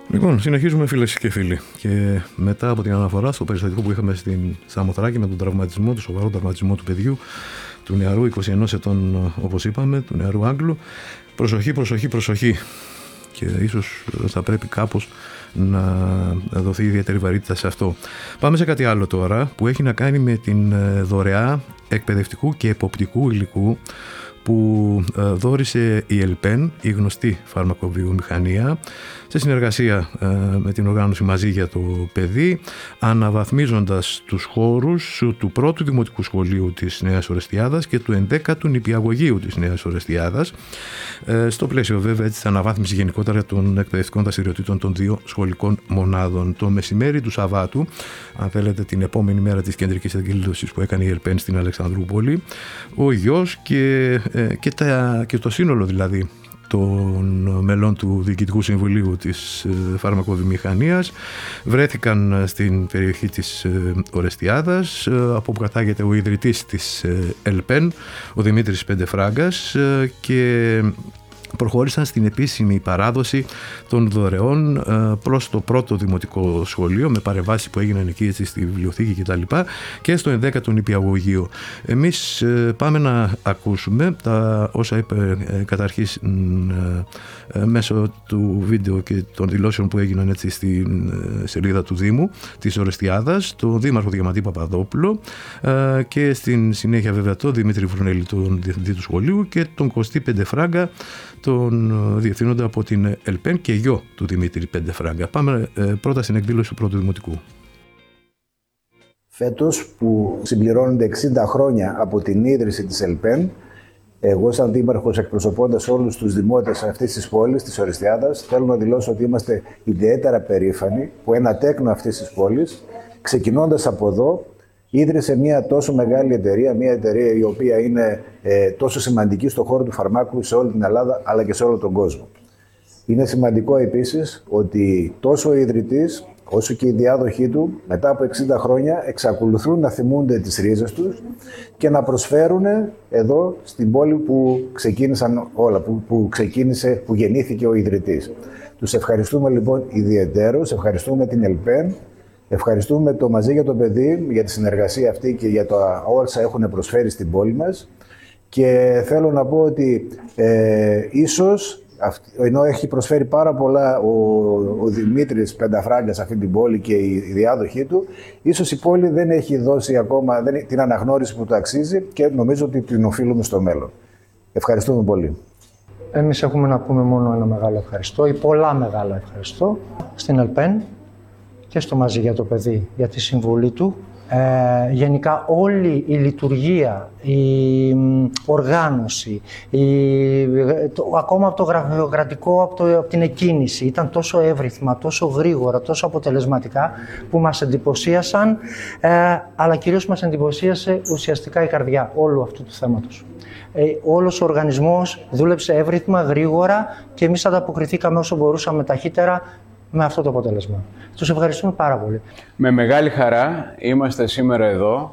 Λοιπόν, συνεχίζουμε φίλες και φίλοι. Και μετά από την αναφορά στο περιστατικό που είχαμε στην Σαμοθράκη με τον τραυματισμό, τον σοβαρό τραυματισμό του παιδιού, του νεαρού 21 ετών, όπως είπαμε, του νεαρού Άγγλου, προσοχή. Και ίσως θα πρέπει κάπως να δοθεί ιδιαίτερη βαρύτητα σε αυτό. Πάμε σε κάτι άλλο τώρα που έχει να κάνει με την δωρεά εκπαιδευτικού και εποπτικού υλικού που δώρισε η ΕΛΠΕΝ, η γνωστή φαρμακοβιομηχανία, σε συνεργασία με την οργάνωση Μαζί για το Παιδί, αναβαθμίζοντας τους χώρους του πρώτου δημοτικού σχολείου της Νέας Ορεστιάδας και του 11ου νηπιαγωγείου της Νέας Ορεστιάδας, στο πλαίσιο βέβαια της αναβάθμισης γενικότερα των εκπαιδευτικών δραστηριοτήτων των δύο σχολικών μονάδων. Το μεσημέρι του Σαββάτου, αν θέλετε την επόμενη μέρα της κεντρικής εκδήλωσης που έκανε η ΕΛΠΕΝ στην Αλεξανδρούπολη, ο γιος και το σύνολο δηλαδή των μελών του Διοικητικού Συμβουλίου της Φαρμακοβιομηχανίας βρέθηκαν στην περιοχή της Ορεστιάδας, από όπου κατάγεται ο ιδρυτής της ΕΛΠΕΝ, ο Δημήτρης Πεντεφράγκας, και προχώρησαν στην επίσημη παράδοση των δωρεών προς το πρώτο δημοτικό σχολείο, με παρεμβάσεις που έγιναν εκεί, έτσι, στη βιβλιοθήκη κτλ. Και στο 11ο νηπιαγωγείο. Εμείς πάμε να ακούσουμε τα όσα είπε καταρχής μέσω του βίντεο και των δηλώσεων που έγιναν, έτσι, στην σελίδα του Δήμου της Ορεστιάδας, τον Δήμαρχο Διαμαντή Παπαδόπουλο, και στην συνέχεια βέβαια τον Δημήτρη Βρουνέλη, τον διευθυντή του σχολείου, και τον Κωστή Πεντεφράγκα, τον διευθύνοντα από την ΕΛΠΕΝ και γιο του Δημήτρη Πεντεφράγκα. Πάμε πρώτα στην εκδήλωση του πρώτου δημοτικού. Φέτος που συμπληρώνονται 60 χρόνια από την ίδρυση της ΕΛΠΕΝ, εγώ σαν δήμαρχος, εκπροσωπώντας όλους τους δημότες αυτής της πόλης, της Ορεστιάδας, θέλω να δηλώσω ότι είμαστε ιδιαίτερα περήφανοι που ένα τέκνο αυτής της πόλης, ξεκινώντας από εδώ, ίδρυσε μια τόσο μεγάλη εταιρεία, μια εταιρεία η οποία είναι τόσο σημαντική στον χώρο του φαρμάκου σε όλη την Ελλάδα αλλά και σε όλο τον κόσμο. Είναι σημαντικό επίσης ότι τόσο ο ιδρυτής όσο και οι διάδοχοί του μετά από 60 χρόνια εξακολουθούν να θυμούνται τις ρίζες τους και να προσφέρουν εδώ στην πόλη που ξεκίνησαν όλα, που γεννήθηκε ο ιδρυτής. Τους ευχαριστούμε λοιπόν ιδιαιτέρως, ευχαριστούμε την ΕΛΠΕΝ, ευχαριστούμε το Μαζί για το Παιδί για τη συνεργασία αυτή και για τα όσα έχουν προσφέρει στην πόλη μας. Και θέλω να πω ότι ίσως, ενώ έχει προσφέρει πάρα πολλά ο Δημήτρης Πενταφράγκας σε αυτή την πόλη και οι διάδοχοί του, ίσως η πόλη δεν έχει δώσει ακόμα την αναγνώριση που του αξίζει και νομίζω ότι την οφείλουμε στο μέλλον. Ευχαριστούμε πολύ. Εμείς έχουμε να πούμε μόνο ένα μεγάλο ευχαριστώ ή πολλά μεγάλα ευχαριστώ στην ΕΛΠΕΝ και στο Μαζί για το Παιδί για τη συμβουλή του. Γενικά όλη η λειτουργία, η οργάνωση, ακόμα από το γραφειοκρατικό, από την εκκίνηση, ήταν τόσο εύρυθμα, τόσο γρήγορα, τόσο αποτελεσματικά που μας εντυπωσίασαν, αλλά κυρίως μας εντυπωσίασε ουσιαστικά η καρδιά όλου αυτού του θέματος. Όλος ο οργανισμός δούλεψε εύρυθμα, γρήγορα και εμείς ανταποκριθήκαμε όσο μπορούσαμε ταχύτερα με αυτό το αποτέλεσμα. Τους ευχαριστούμε πάρα πολύ. Με μεγάλη χαρά είμαστε σήμερα εδώ.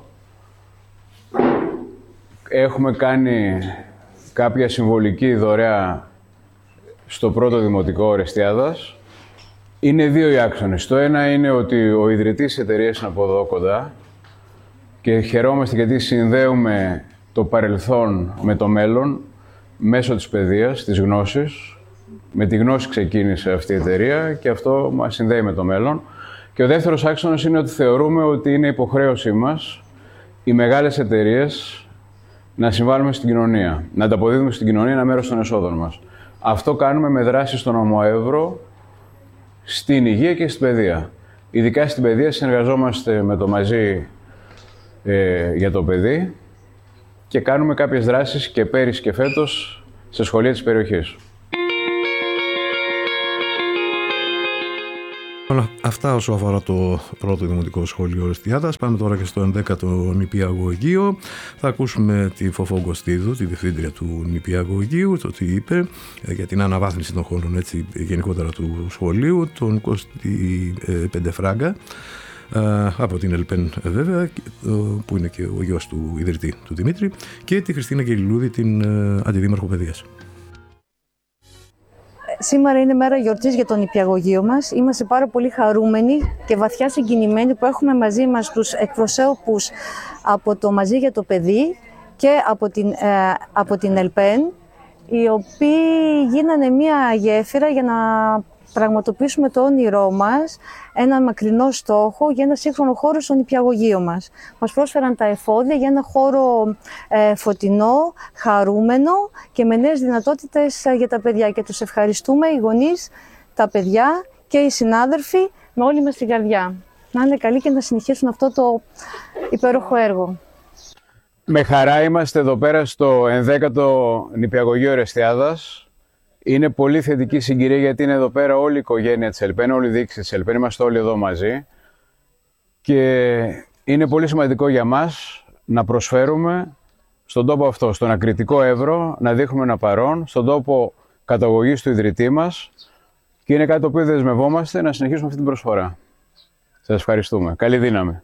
Έχουμε κάνει κάποια συμβολική δωρεά στο πρώτο δημοτικό Ορεστιάδας. Είναι δύο οι άξονες. Το ένα είναι ότι ο ιδρυτής της εταιρείας είναι από εδώ κοντά και χαιρόμαστε γιατί συνδέουμε το παρελθόν με το μέλλον μέσω της παιδείας, της γνώσης. Με τη γνώση ξεκίνησε αυτή η εταιρεία και αυτό μας συνδέει με το μέλλον. Και ο δεύτερος άξονας είναι ότι θεωρούμε ότι είναι υποχρέωσή μας οι μεγάλες εταιρείες να συμβάλλουμε στην κοινωνία, να ανταποδίδουμε στην κοινωνία ένα μέρος των εσόδων μας. Αυτό κάνουμε με δράσεις στον Ομοεύρο, στην υγεία και στην παιδεία. Ειδικά στην παιδεία συνεργαζόμαστε με το Μαζί για το Παιδί και κάνουμε κάποιες δράσεις και πέρυσι και φέτος σε σχολεία της περιοχής. Αυτά όσο αφορά το πρώτο δημοτικό σχολείο Ορεστιάδας. Πάμε τώρα και στο 11ο νηπιαγωγείο. Θα ακούσουμε τη Φωφό Κωστίδου, τη διευθύντρια του νηπιαγωγείου, το τι είπε για την αναβάθμιση των χώρων, έτσι, γενικότερα του σχολείου, τον Κωστή Πεντεφράγκα, από την ΕΛΠΕΝ βέβαια, που είναι και ο γιος του ιδρυτή του Δημήτρη, και τη Χριστίνα Κυριλούδη, την αντιδήμαρχο παιδείας. Σήμερα είναι μέρα γιορτής για τον νηπιαγωγείο μας. Είμαστε πάρα πολύ χαρούμενοι και βαθιά συγκινημένοι που έχουμε μαζί μας τους εκπροσώπους από το Μαζί για το Παιδί και από την ΕΛΠΕΝ, οι οποίοι γίνανε μία γέφυρα για να πραγματοποιήσουμε το όνειρό μας, ένα μακρινό στόχο για ένα σύγχρονο χώρο στο νηπιαγωγείο μας. Μας πρόσφεραν τα εφόδια για ένα χώρο φωτεινό, χαρούμενο και με νέες δυνατότητες για τα παιδιά. Και τους ευχαριστούμε οι γονείς, τα παιδιά και οι συνάδελφοι με όλη μας την καρδιά. Να είναι καλοί και να συνεχίσουν αυτό το υπέροχο έργο. Με χαρά είμαστε εδώ πέρα στο 11ο νηπιαγωγείο Ερεστιάδας. Είναι πολύ θετική συγκυρία γιατί είναι εδώ πέρα όλη η οικογένεια της ΕΛΠΕΝ, όλη η διοίκηση της ΕΛΠΕΝ, είμαστε όλοι εδώ μαζί. Και είναι πολύ σημαντικό για μας να προσφέρουμε στον τόπο αυτό, στον Ακριτικό Εύρο, να δείχνουμε ένα παρόν, στον τόπο καταγωγής του ιδρυτή μας. Και είναι κάτι το οποίο δεσμευόμαστε να συνεχίσουμε αυτή την προσφορά. Σας ευχαριστούμε. Καλή δύναμη.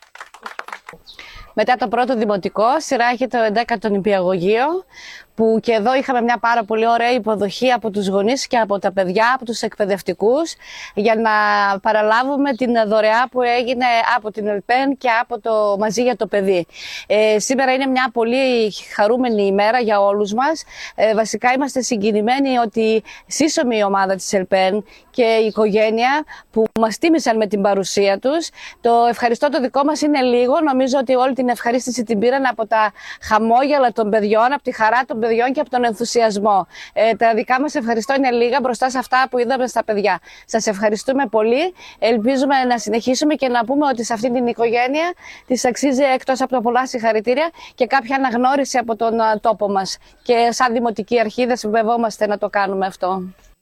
Μετά το πρώτο δημοτικό, σειρά έχει το 11ο νηπιαγωγείο, που και εδώ είχαμε μια πάρα πολύ ωραία υποδοχή από τους γονείς και από τα παιδιά, από τους εκπαιδευτικούς, για να παραλάβουμε την δωρεά που έγινε από την ΕΛΠΕΝ και από το Μαζί για το Παιδί. Σήμερα είναι μια πολύ χαρούμενη ημέρα για όλους μας. Βασικά είμαστε συγκινημένοι ότι σύσσωμη η ομάδα της ΕΛΠΕΝ και η οικογένεια που μας τίμησαν με την παρουσία τους. Το ευχαριστώ το δικό μας είναι λίγο. Νομίζω ότι όλη την ευχαρίστηση την πήραν από τα χαμόγελα των παιδιών, από τη χαρά των παιδιών και από τον ενθουσιασμό. Τα δικά μας ευχαριστώ είναι λίγα μπροστά σε αυτά που είδαμε στα παιδιά. Σας ευχαριστούμε πολύ. Ελπίζουμε να συνεχίσουμε και να πούμε ότι σε αυτή την οικογένεια της αξίζει, εκτός από τα πολλά συγχαρητήρια, και κάποια αναγνώριση από τον τόπο μας. Και σαν Δημοτική Αρχή δεσμευόμαστε να το κάνουμε αυτό.